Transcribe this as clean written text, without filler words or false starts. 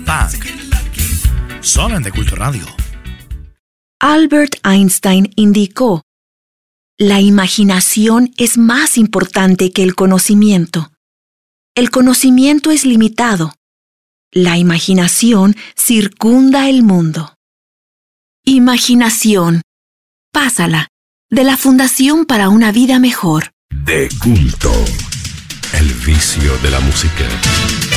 Punk. Solo en The Culto Radio. Albert Einstein indicó: la imaginación es más importante que el conocimiento. El conocimiento es limitado. La imaginación circunda el mundo. Imaginación. Pásala, de la Fundación para una Vida Mejor. De Culto, el vicio de la música.